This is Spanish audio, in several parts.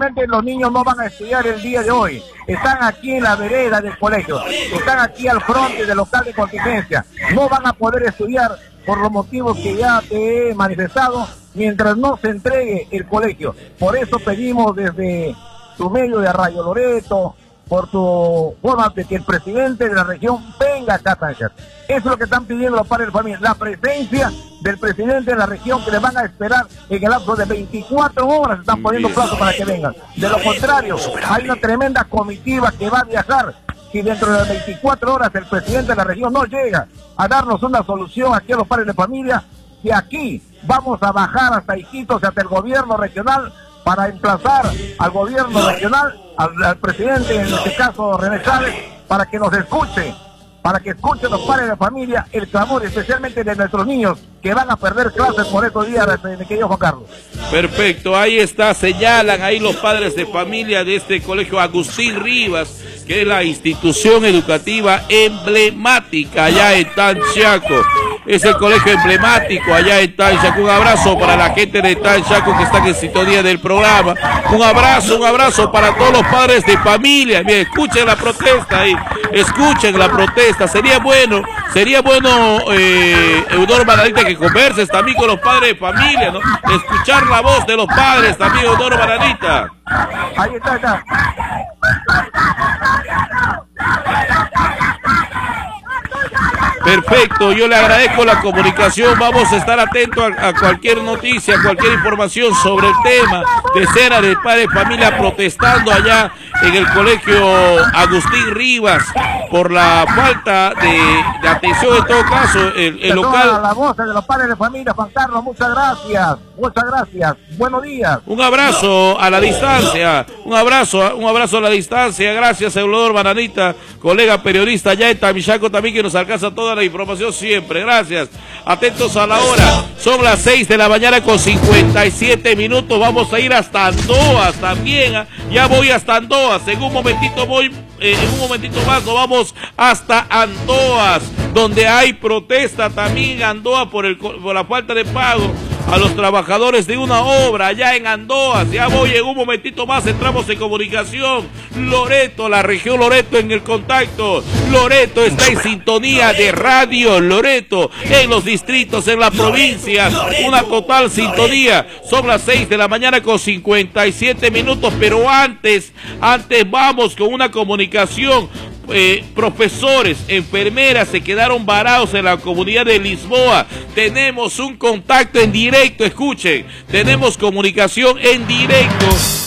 lamentablemente los niños no van a estudiar el día de hoy. Están aquí en la vereda del colegio, están aquí al frente del local de contingencia. No van a poder estudiar por los motivos que ya te he manifestado mientras no se entregue el colegio. Por eso pedimos desde tu medio de Radio Loreto, por tu forma de que el presidente de la región venga acá a Tánger. Eso es lo que están pidiendo los padres de familia, la presencia del presidente de la región, que le van a esperar en el lapso de 24 horas, están poniendo plazo para que vengan. De lo contrario, hay una tremenda comitiva que va a viajar. Si dentro de las 24 horas el presidente de la región no llega a darnos una solución aquí a los padres de familia, y aquí vamos a bajar hasta Iquitos, hasta el gobierno regional, para emplazar al gobierno regional, al presidente, en este caso René Chávez, para que nos escuche, para que escuchen los padres de familia el clamor, especialmente de nuestros niños que van a perder clases por estos días, mi querido Juan Carlos. Perfecto, ahí está, señalan ahí los padres de familia de este colegio Agustín Rivas, que es la institución educativa emblemática allá en Tanchaco. Es el colegio emblemático allá en Tanchaco. Un abrazo para la gente de Tanchaco que están en sintonía del programa. Un abrazo para todos los padres de familia. Bien, escuchen la protesta ahí, escuchen la protesta. Sería bueno, Eudoro Bananita, que converses también con los padres de familia, ¿no? Escuchar la voz de los padres también, Eudoro Bananita. Ahí está. Perfecto, yo le agradezco la comunicación. Vamos a estar atentos a cualquier noticia, cualquier información sobre el tema. Decenas de padres de familia protestando allá en el colegio Agustín Rivas por la falta de atención. En todo caso, el local. La voz de los padres de familia, Juan Carlos, muchas gracias, buenos días. Un abrazo a la distancia, un abrazo a la distancia. Gracias, Eudoro Bananita, colega periodista allá en Tamichaco también, que nos alcanza toda la información siempre. Gracias. Atentos a la hora. Son las 6 de la mañana con 57 minutos. Vamos a ir hasta Andoas también. Ya voy hasta Andoas. En un momentito más nos vamos hasta Andoas, donde hay protesta también en Andoas por la falta de pago a los trabajadores de una obra allá en Andoas. Ya voy, en un momentito más entramos en comunicación. Loreto, la región Loreto en el contacto. Loreto está en sintonía de Radio Loreto, en los distritos, en las provincias, una total sintonía. Son las 6 de la mañana con 57 minutos, pero antes vamos con una comunicación. Profesores, enfermeras se quedaron varados en la comunidad de Lisboa. Tenemos un contacto en directo, escuchen, tenemos comunicación en directo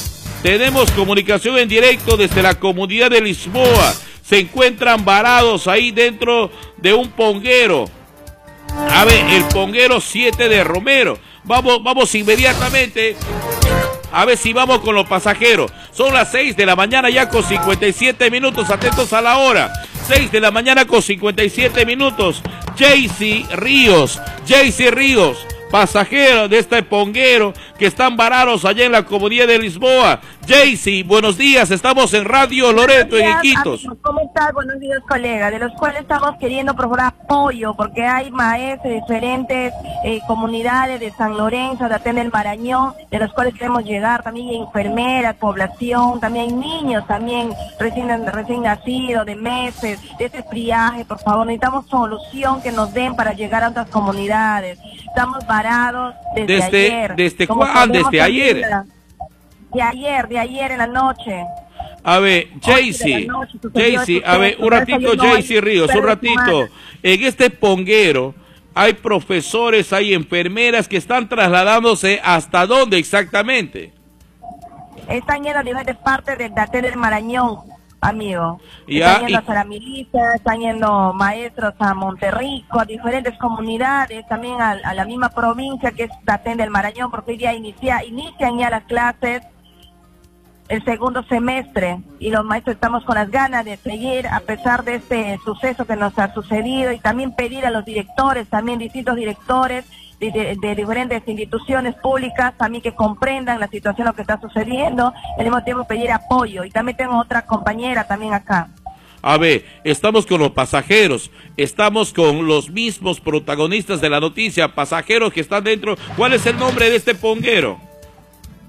desde la comunidad de Lisboa. Se encuentran varados ahí dentro de un ponguero. A ver, el ponguero 7 de Romero. Vamos inmediatamente. A ver si vamos con los pasajeros. Son las 6 de la mañana ya con 57 minutos. Atentos a la hora. 6 de la mañana con 57 minutos. Jaycee Ríos, pasajeros de este ponguero que están varados allá en la comunidad de Lisboa. Jaycee, buenos días, estamos en Radio Loreto en Iquitos. ¿Cómo estás? Buenos días, colega, de los cuales estamos queriendo procurar apoyo, porque hay maestros de diferentes comunidades de San Lorenzo, de Aten del Marañón, de los cuales queremos llegar, también hay enfermeras, población, también hay niños, también recién nacidos, de meses, de ese friaje. Por favor, necesitamos solución que nos den para llegar a otras comunidades. Estamos varados desde ayer. ¿Desde cuándo? ¿Desde ayer? De ayer en la noche. A ver, Jaycee, a ver, un ratito, Jaycee Ríos, un ratito. En este ponguero hay profesores, hay enfermeras que están trasladándose. ¿Hasta dónde exactamente? Están yendo a diferentes partes de Aten del Marañón, amigo. Ya, están yendo a la milicia, están yendo maestros a Monterrico, a diferentes comunidades, también a la misma provincia que es Aten del Marañón, porque hoy día inician ya las clases, el segundo semestre, y los maestros estamos con las ganas de seguir a pesar de este suceso que nos ha sucedido, y también pedir a los directores, también distintos directores de diferentes instituciones públicas, también que comprendan la situación, lo que está sucediendo, y al mismo tiempo pedir apoyo. Y también tengo otra compañera también acá. A ver, estamos con los pasajeros, estamos con los mismos protagonistas de la noticia, pasajeros que están dentro. ¿Cuál es el nombre de este ponguero?